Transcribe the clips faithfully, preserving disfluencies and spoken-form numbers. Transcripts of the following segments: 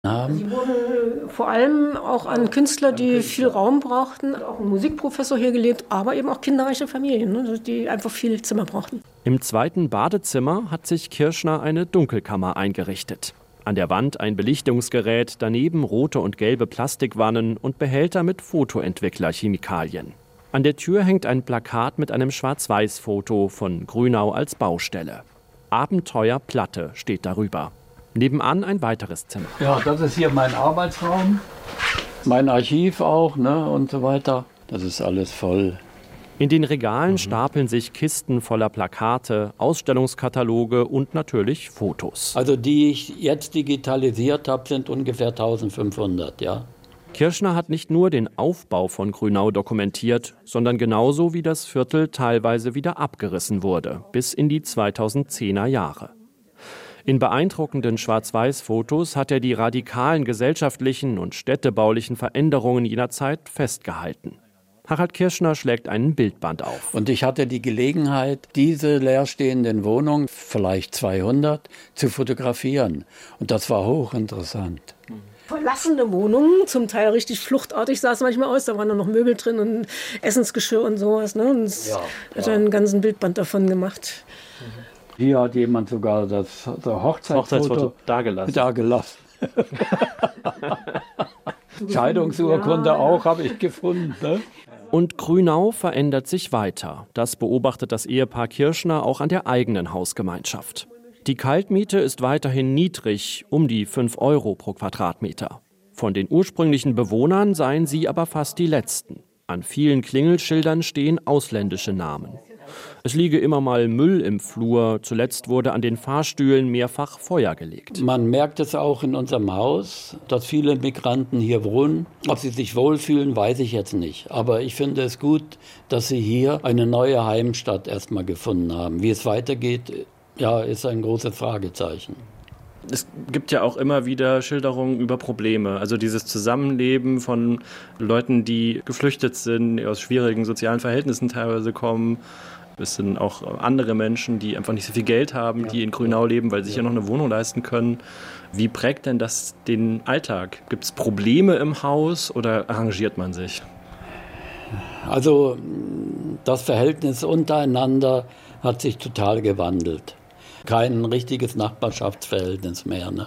haben. Sie wurden vor allem auch an Künstler, die viel Raum brauchten, auch ein Musikprofessor hier gelebt, aber eben auch kinderreiche Familien, ne, die einfach viel Zimmer brauchten. Im zweiten Badezimmer hat sich Kirschner eine Dunkelkammer eingerichtet. An der Wand ein Belichtungsgerät, daneben rote und gelbe Plastikwannen und Behälter mit Fotoentwickler-Chemikalien. An der Tür hängt ein Plakat mit einem Schwarz-Weiß-Foto von Grünau als Baustelle. Abenteuer Platte steht darüber. Nebenan ein weiteres Zimmer. Ja, das ist hier mein Arbeitsraum, mein Archiv auch, ne, und so weiter. Das ist alles voll. In den Regalen mhm. stapeln sich Kisten voller Plakate, Ausstellungskataloge und natürlich Fotos. Also die ich jetzt digitalisiert habe, sind ungefähr eintausendfünfhundert, ja. Kirschner hat nicht nur den Aufbau von Grünau dokumentiert, sondern genauso wie das Viertel teilweise wieder abgerissen wurde, bis in die zweitausendzehner Jahre. In beeindruckenden Schwarz-Weiß-Fotos hat er die radikalen gesellschaftlichen und städtebaulichen Veränderungen jener Zeit festgehalten. Harald Kirschner schlägt einen Bildband auf. Und ich hatte die Gelegenheit, diese leerstehenden Wohnungen, vielleicht zweihundert, zu fotografieren. Und das war hochinteressant. Verlassene Wohnungen, zum Teil richtig fluchtartig sah es manchmal aus. Da waren noch Möbel drin und Essensgeschirr und sowas. Ne? Und es ja, hat ja. einen ganzen Bildband davon gemacht. Hier hat jemand sogar das, das Hochzeitsfoto, Hochzeitsfoto dagelassen. dagelassen. Scheidungsurkunde ja. auch, habe ich gefunden. Ne? Und Grünau verändert sich weiter. Das beobachtet das Ehepaar Kirschner auch an der eigenen Hausgemeinschaft. Die Kaltmiete ist weiterhin niedrig, um die fünf Euro pro Quadratmeter. Von den ursprünglichen Bewohnern seien sie aber fast die letzten. An vielen Klingelschildern stehen ausländische Namen. Es liege immer mal Müll im Flur. Zuletzt wurde an den Fahrstühlen mehrfach Feuer gelegt. Man merkt es auch in unserem Haus, dass viele Migranten hier wohnen. Ob sie sich wohlfühlen, weiß ich jetzt nicht. Aber ich finde es gut, dass sie hier eine neue Heimstatt erstmal gefunden haben. Wie es weitergeht, ja, ist ein großes Fragezeichen. Es gibt ja auch immer wieder Schilderungen über Probleme. Also dieses Zusammenleben von Leuten, die geflüchtet sind, die aus schwierigen sozialen Verhältnissen teilweise kommen. Es sind auch andere Menschen, die einfach nicht so viel Geld haben, die in Grünau leben, weil sie sich ja noch eine Wohnung leisten können. Wie prägt denn das den Alltag? Gibt es Probleme im Haus oder arrangiert man sich? Also das Verhältnis untereinander hat sich total gewandelt. Kein richtiges Nachbarschaftsverhältnis mehr. Ne?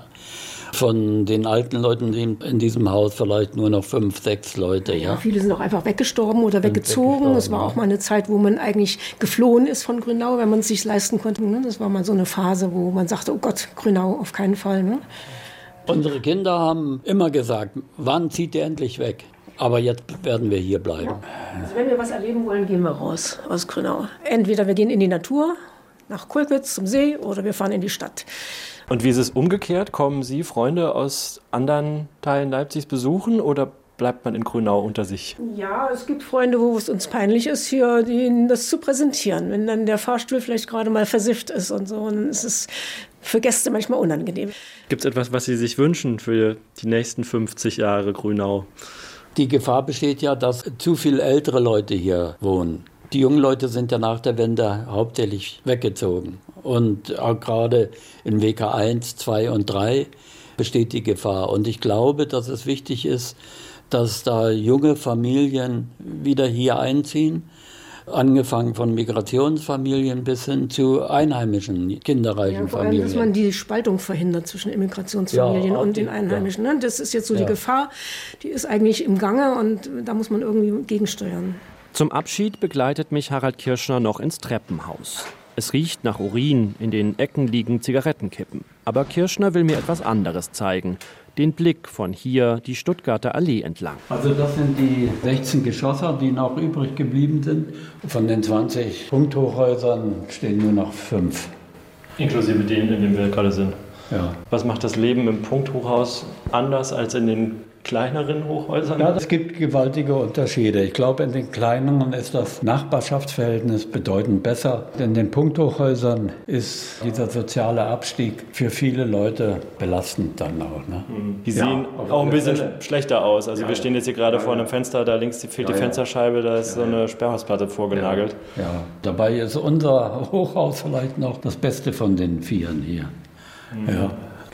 Von den alten Leuten in diesem Haus vielleicht nur noch fünf, sechs Leute. Ja, ja, viele sind auch einfach weggestorben oder weggezogen. Es war auch mal eine Zeit, wo man eigentlich geflohen ist von Grünau, wenn man es sich leisten konnte. Ne? Das war mal so eine Phase, wo man sagte, oh Gott, Grünau auf keinen Fall. Ne? Unsere Kinder haben immer gesagt, wann zieht ihr endlich weg? Aber jetzt werden wir hier bleiben. Ja. Also wenn wir was erleben wollen, gehen wir raus aus Grünau. Entweder wir gehen in die Natur, nach Kolkwitz zum See, oder wir fahren in die Stadt. Und wie ist es umgekehrt? Kommen Sie Freunde aus anderen Teilen Leipzigs besuchen oder bleibt man in Grünau unter sich? Ja, es gibt Freunde, wo es uns peinlich ist, hier denen das zu präsentieren. Wenn dann der Fahrstuhl vielleicht gerade mal versifft ist und so, dann ist es für Gäste manchmal unangenehm. Gibt es etwas, was Sie sich wünschen für die nächsten fünfzig Jahre Grünau? Die Gefahr besteht ja, dass zu viele ältere Leute hier wohnen. Die jungen Leute sind ja nach der Wende hauptsächlich weggezogen. Und auch gerade in W K eins, zwei und drei besteht die Gefahr. Und ich glaube, dass es wichtig ist, dass da junge Familien wieder hier einziehen. Angefangen von Migrationsfamilien bis hin zu einheimischen, kinderreichen ja, vor allem, Familien. dass man die Spaltung verhindert zwischen Immigrationsfamilien ja, und den Einheimischen. Ja. Das ist jetzt so ja. die Gefahr, die ist eigentlich im Gange und da muss man irgendwie gegensteuern. Zum Abschied begleitet mich Harald Kirschner noch ins Treppenhaus. Es riecht nach Urin, in den Ecken liegen Zigarettenkippen. Aber Kirschner will mir etwas anderes zeigen. Den Blick von hier die Stuttgarter Allee entlang. Also das sind die sechzehn Geschosse, die noch übrig geblieben sind. Von den zwanzig Punkthochhäusern stehen nur noch fünf. Inklusive denen, in denen wir gerade sind. Ja. Was macht das Leben im Punkthochhaus anders als in den kleineren Hochhäusern? Ja, es gibt gewaltige Unterschiede. Ich glaube, in den kleineren ist das Nachbarschaftsverhältnis bedeutend besser. In den Punkthochhäusern ist dieser soziale Abstieg für viele Leute belastend dann auch. Ne? Die sehen ja, auch ein bisschen Fälle. schlechter aus. Also ja, wir stehen jetzt hier gerade ja, vor einem Fenster, da links fehlt ja, die Fensterscheibe, da ist ja, so eine Sperrhausplatte vorgenagelt. Ja. ja, dabei ist unser Hochhaus vielleicht noch das Beste von den Vieren hier. Mhm. Ja.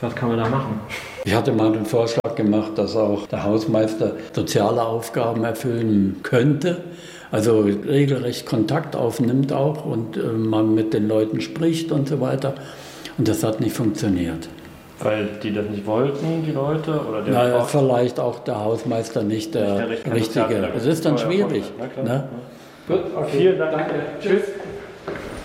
Was kann man da machen? Ich hatte mal den Vorschlag gemacht, dass auch der Hausmeister soziale Aufgaben erfüllen könnte. Also regelrecht Kontakt aufnimmt auch und äh, man mit den Leuten spricht und so weiter. Und das hat nicht funktioniert. Weil die das nicht wollten, die Leute? Oder der Na, auch vielleicht auch der Hausmeister nicht der, nicht der richtige. Es ist dann schwierig. Ne? Gut, okay. Vielen Dank. Danke. Tschüss.